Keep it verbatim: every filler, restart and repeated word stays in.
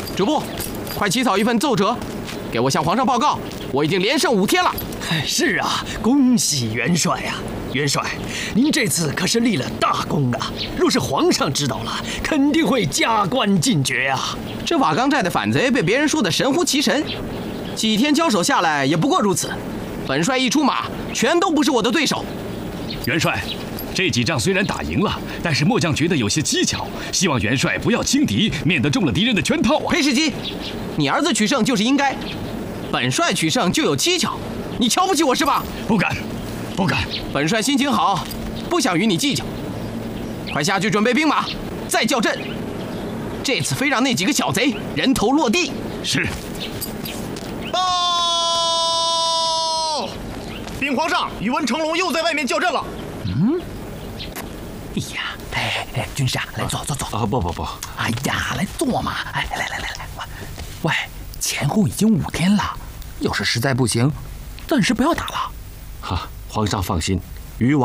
主簿，快起草一份奏折，给我向皇上报告，我已经连胜五天了。 是啊，恭喜元帅啊！元帅，您这次可是立了大功啊！若是皇上知道了，肯定会加官进爵啊！ 这瓦岗寨的反贼被别人说得神乎其神，几天交手下来也不过如此。本帅一出马，全都不是我的对手。 元帅，这几仗虽然打赢了，但是末将觉得有些蹊跷，希望元帅不要轻敌，免得中了敌人的圈套啊！ 裴世基，你儿子取胜就是应该，本帅取胜就有蹊跷，你瞧不起我是吧？ 不敢，不敢。 本帅心情好，不想与你计较。快下去准备兵马，再叫阵。这次非让那几个小贼人头落地。 是。 报！禀皇上，宇文成龙又在外面叫阵了。 嗯。哎呀，哎哎，军师啊，来坐坐坐。 啊，不不不。 哎呀，来坐嘛。哎，来来来来，喂，前后已经五天了，要是实在不行，暂时不要打了。 哈，皇上放心，余王。